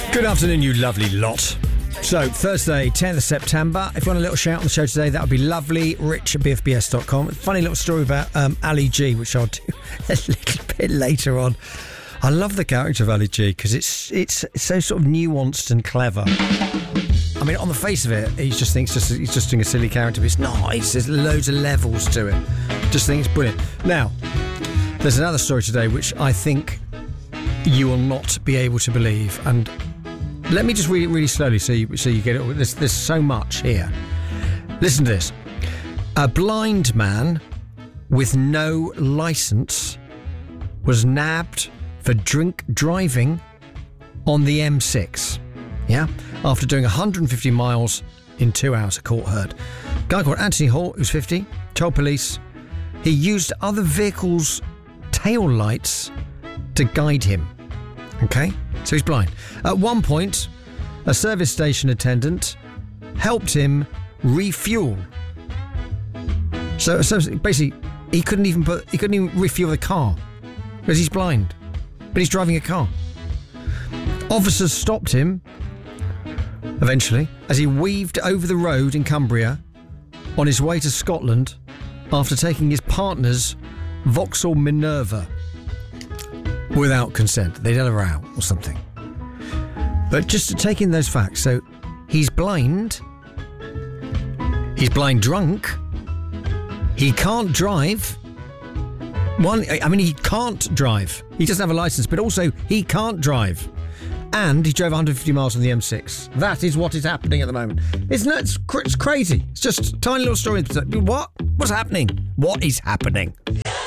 Good afternoon, you lovely lot. So, Thursday, 10th of September. If you want a little shout on the show today, that would be lovely. Rich at bfbs.com. Funny little story about Ali G, which I'll do a little bit later on. I love the character of Ali G because it's so sort of nuanced and clever. I mean, on the face of it, he just thinks he's just doing a silly character, but it's not. There's loads of levels to it. Just think it's brilliant. Now, there's another story today which I think you will not be able to believe, and let me just read it really slowly so you get it. There's so much here. Listen to this. A blind man with no licence was nabbed for drink driving on the M6. Yeah? After doing 150 miles in 2 hours, a court heard. A guy called Anthony Hall, who's 50, told police he used other vehicles' tail lights to guide him. Okay? So he's blind. At one point, a service station attendant helped him refuel. So basically, he couldn't even refuel the car because he's blind, but he's driving a car. Officers stopped him eventually as he weaved over the road in Cumbria on his way to Scotland after taking his partner's Vauxhall Minerva without consent. They'd had a row or something. But just to take in those facts, so he's blind drunk, he can't drive. He can't drive. He doesn't have a licence, but also he can't drive. And he drove 150 miles on the M6. That is what is happening at the moment. It's nuts. It's crazy. It's just a tiny little story. What? What's happening? What is happening?